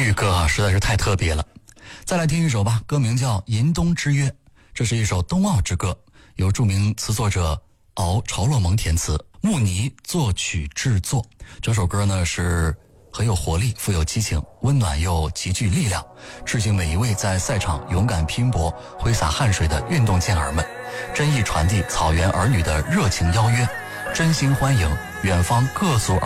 语歌啊，实在是太特别了。再来听一首吧，歌名叫《银东之约》，这是一首冬奥之歌，由著名词作者曹洛蒙填词，穆尼作曲制作。这首歌呢是很有活力，富有激情，温暖又极具力量，致敬每一位在赛场勇敢拼搏、挥洒汗水的运动健儿们，真意传递草原儿女的热情邀约，真心欢迎远方各族